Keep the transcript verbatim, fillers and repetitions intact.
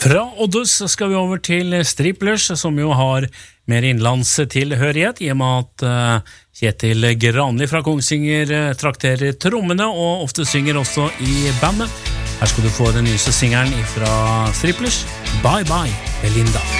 Fra Oddus skal vi over til Striplers, som jo har mer innlandstilhørighet, i og med at uh, Kjetil Granli fra Kongsvinger uh, trakterer trommene, og ofte synger også i bandet. Her skal du få den nyeste singeren fra Striplers, Bye Bye Belinda.